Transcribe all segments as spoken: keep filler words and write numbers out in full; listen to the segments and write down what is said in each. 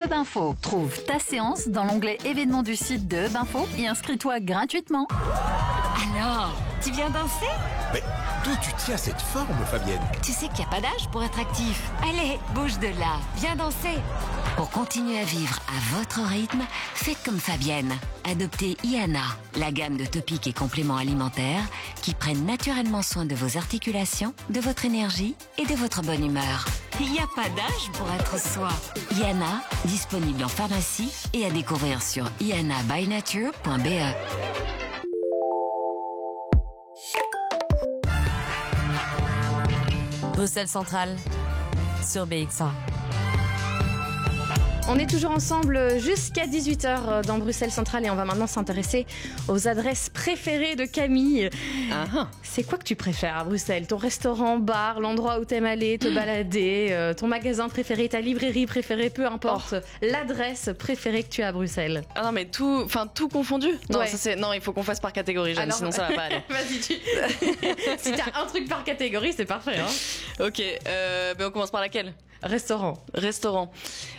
Hub Info. Trouve ta séance dans l'onglet événements du site de Hub Info et inscris-toi gratuitement. Alors, tu viens danser? Mais d'où tu tiens cette forme, Fabienne? Tu sais qu'il n'y a pas d'âge pour être actif. Allez, bouge de là, viens danser. Pour continuer à vivre à votre rythme, faites comme Fabienne. Adoptez Iana, la gamme de topiques et compléments alimentaires qui prennent naturellement soin de vos articulations, de votre énergie et de votre bonne humeur. Il n'y a pas d'âge pour être soi. Iana, disponible en pharmacie et à découvrir sur iana by nature point b e. Bruxelles Centrale sur B X un. On est toujours ensemble jusqu'à dix-huit heures dans Bruxelles Centrale et on va maintenant s'intéresser aux adresses préférées de Camille. Uh-huh. C'est quoi que tu préfères à Bruxelles? Ton restaurant, bar, l'endroit où t'aimes aller, te balader, euh, ton magasin préféré, ta librairie préférée, peu importe. Oh. L'adresse préférée que tu as à Bruxelles. Ah non mais tout, enfin tout confondu. Non, ouais. ça c'est, non, il faut qu'on fasse par catégorie, Jeanne, Alors... sinon ça va pas aller. Vas-y, tu... si t'as un truc par catégorie, c'est parfait. Hein. Ok, euh, ben on commence par laquelle? Restaurant. Restaurant.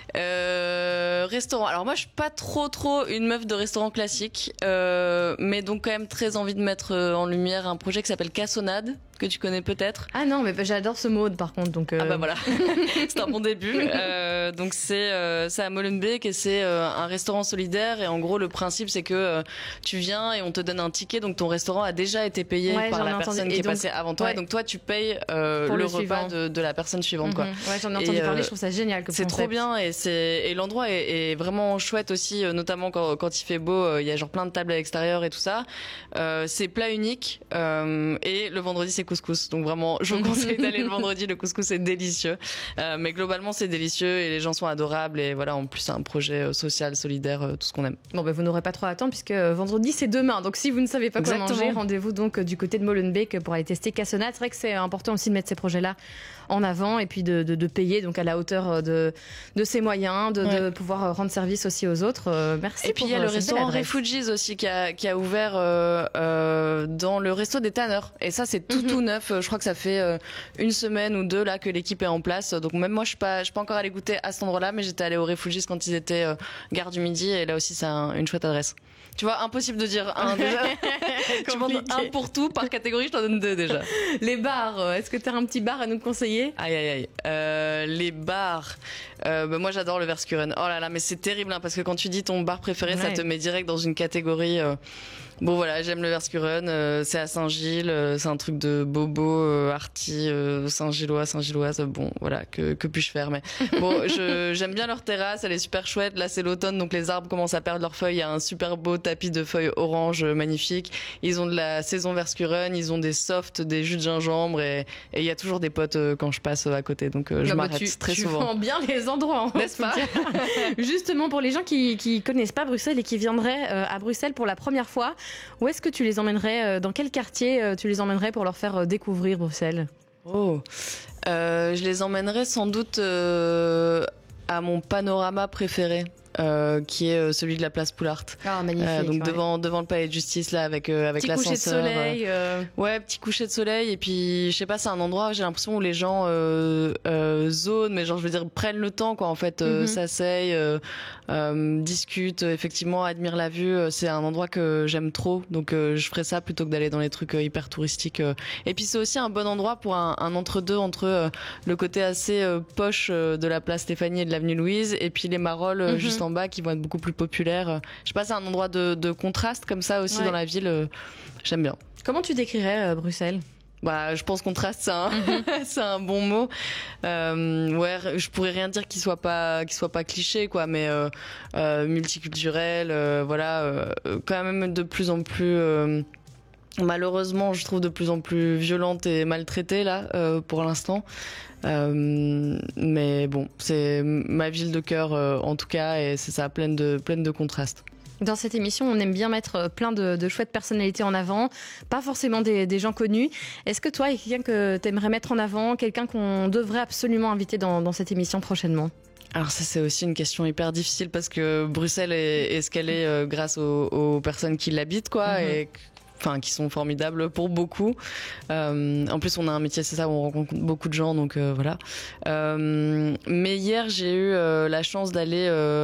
Euh, restaurant. Alors moi, je suis pas trop trop une meuf de restaurant classique, euh, mais donc quand même très envie de mettre en lumière un projet qui s'appelle Cassonade, que tu connais peut-être. Ah non, mais j'adore ce mot par contre. Donc euh... Ah bah voilà, c'est un bon début. Euh, donc c'est euh, c'est à Molenbeek et c'est euh, un restaurant solidaire et en gros le principe c'est que euh, tu viens et on te donne un ticket, donc ton restaurant a déjà été payé ouais, par la entendu. personne et qui donc, est passée avant toi, ouais. et donc toi tu payes euh, le, le repas de, de la personne suivante. Mm-hmm. Quoi. Ouais, j'en ai entendu et, parler, euh, je trouve ça génial. C'est trop bien et c'est et l'endroit est, est vraiment chouette aussi, notamment quand quand il fait beau, il y a genre plein de tables à l'extérieur et tout ça. Euh, c'est plat unique euh, et le vendredi c'est couscous, donc vraiment je vous conseille d'aller le vendredi, le couscous c'est délicieux. Euh, mais globalement c'est délicieux et les gens sont adorables et voilà, en plus c'est un projet social, solidaire, tout ce qu'on aime. Bon ben vous n'aurez pas trop à attendre puisque vendredi c'est demain, donc si vous ne savez pas quoi manger, rendez-vous donc du côté de Molenbeek pour aller tester Cassonade. C'est vrai que c'est important aussi de mettre ces projets-là en avant et puis de, de, de payer donc à la hauteur de, de ses moyens, de, ouais. de pouvoir rendre service aussi aux autres. Euh, merci. Et puis il y a le restaurant Refugees aussi qui a, qui a ouvert euh, euh, dans le resto des tanneurs. Et ça c'est tout mm-hmm. tout neuf. Je crois que ça fait euh, une semaine ou deux là que l'équipe est en place. Donc même moi je suis pas, je suis pas encore allée goûter à cet endroit-là, mais j'étais allée au Refugees quand ils étaient euh, gare du Midi et là aussi c'est un, une chouette adresse. Tu vois, impossible de dire un déjà. Tu demandes un pour tout par catégorie, je t'en donne deux déjà. Les bars, est-ce que tu as un petit bar à nous conseiller? Aïe aïe aïe. Euh, les bars. Euh, bah moi j'adore le Verskuren. Oh là là, mais c'est terrible hein, parce que quand tu dis ton bar préféré, ouais. ça te met direct dans une catégorie. Euh... Bon voilà, j'aime le Verskuren. Euh, c'est à Saint-Gilles. Euh, c'est un truc de bobo, euh, arty, euh, Saint-Gillois, Saint-Gilloise. Bon voilà, que que puis-je faire? Mais bon, je j'aime bien leur terrasse. Elle est super chouette. Là c'est l'automne, donc les arbres commencent à perdre leurs feuilles. Il y a un super beau tapis de feuilles orange euh, magnifique. Ils ont de la saison Verskuren. Ils ont des softs, des jus de gingembre et et il y a toujours des potes euh, quand je passe euh, à côté. Donc euh, je m'arrête tu, très tu souvent. Tu vends bien les endroits, n'est-ce pas? Justement pour les gens qui qui connaissent pas Bruxelles et qui viendraient euh, à Bruxelles pour la première fois. Où est-ce que tu les emmènerais? Dans quel quartier tu les emmènerais pour leur faire découvrir Bruxelles? Oh, euh, je les emmènerais sans doute euh, à mon panorama préféré. Euh, qui est celui de la place Poulart. Ah, magnifique. Euh, donc ouais. devant devant le palais de justice là avec euh, avec petit l'ascenseur. Petit coucher de soleil. Euh... Ouais, petit coucher de soleil et puis je sais pas, c'est un endroit j'ai l'impression où les gens euh, euh, zonent, mais genre je veux dire prennent le temps quoi en fait, euh, mm-hmm. s'asseyent, euh, euh, discutent, effectivement admirent la vue. C'est un endroit que j'aime trop, donc euh, je ferais ça plutôt que d'aller dans les trucs euh, hyper touristiques. Euh. Et puis c'est aussi un bon endroit pour un, un entre-deux entre euh, le côté assez euh, poche euh, de la place Stéphanie et de l'avenue Louise et puis les Marolles euh, mm-hmm. juste en bas qui vont être beaucoup plus populaires. Je sais pas, c'est un endroit de, de contraste comme ça aussi ouais. dans la ville. Euh, j'aime bien. Comment tu décrirais euh, Bruxelles? Bah, je pense contraste, c'est un, mm-hmm. c'est un bon mot. Euh, ouais, je pourrais rien dire qui soit pas, qui soit pas cliché, quoi, mais euh, euh, multiculturel, euh, voilà, euh, quand même de plus en plus. Euh, Malheureusement, je trouve de plus en plus violente et maltraitée là euh, pour l'instant. Euh, mais bon, c'est ma ville de cœur euh, en tout cas, et c'est ça, pleine de pleine de contrastes. Dans cette émission, on aime bien mettre plein de, de chouettes personnalités en avant, pas forcément des, des gens connus. Est-ce que toi, il y a quelqu'un que tu aimerais mettre en avant, quelqu'un qu'on devrait absolument inviter dans, dans cette émission prochainement? Alors ça c'est aussi une question hyper difficile parce que Bruxelles est, est ce qu'elle est euh, grâce aux, aux personnes qui l'habitent, quoi, mm-hmm. et enfin qui sont formidables pour beaucoup. Euh, en plus on a un métier, c'est ça, où on rencontre beaucoup de gens, donc euh, voilà. Euh, mais hier j'ai eu euh, la chance d'aller euh,